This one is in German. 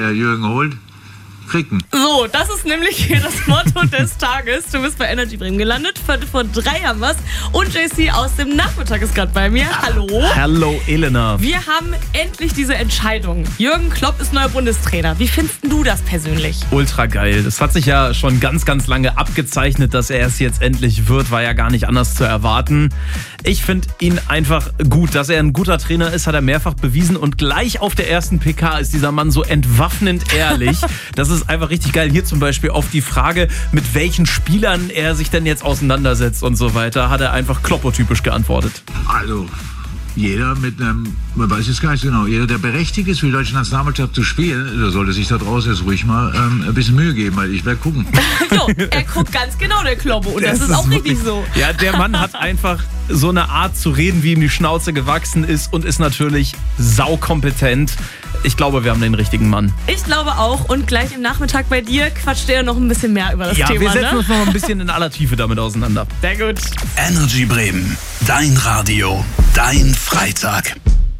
Jürgen holt, kriegt ihn. So, das ist nämlich hier das Motto des Tages. Du bist bei Energy Bremen gelandet. 2:45 haben wir's. Und JC aus dem Nachmittag ist gerade bei mir. Hallo. Hallo, Elena. Wir haben endlich diese Entscheidung. Jürgen Klopp ist neuer Bundestrainer. Wie findest du das persönlich? Ultra geil. Das hat sich ja schon ganz, ganz lange abgezeichnet, dass er es jetzt endlich wird. War ja gar nicht anders zu erwarten. Ich finde ihn einfach gut. Dass er ein guter Trainer ist, hat er mehrfach bewiesen. Und gleich auf der ersten PK ist dieser Mann so entwaffnend ehrlich. Das ist einfach richtig geil. Hier zum Beispiel auf die Frage, mit welchen Spielern er sich denn jetzt auseinandersetzt und so weiter, hat er einfach Kloppo-typisch geantwortet. Also, jeder mit einem, man weiß es gar nicht genau, jeder, der berechtigt ist, für die deutsche Nationalmannschaft zu spielen, der sollte sich da draußen jetzt ruhig mal ein bisschen Mühe geben, weil ich werde gucken. Jo, er guckt ganz genau, der Kloppo. Und das ist auch richtig so. Ja, der Mann hat einfach so eine Art zu reden, wie ihm die Schnauze gewachsen ist und ist natürlich saukompetent. Ich glaube, wir haben den richtigen Mann. Ich glaube auch. Und gleich im Nachmittag bei dir quatscht er noch ein bisschen mehr über das Thema. Ja, wir setzen uns noch ein bisschen in aller Tiefe damit auseinander. Sehr gut. Energy Bremen, dein Radio, dein Freitag.